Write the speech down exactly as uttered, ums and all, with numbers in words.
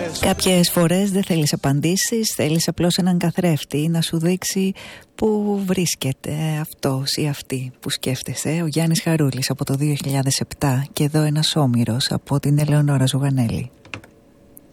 Κάποιες φορές δεν θέλεις απαντήσεις, θέλεις απλώς έναν καθρέφτη να σου δείξει που βρίσκεται αυτός ή αυτή που σκέφτεσαι. Ο Γιάννης Χαρούλης από το δύο χιλιάδες επτά και εδώ ένας Όμηρος από την Ελεονόρα Ζουγανέλη.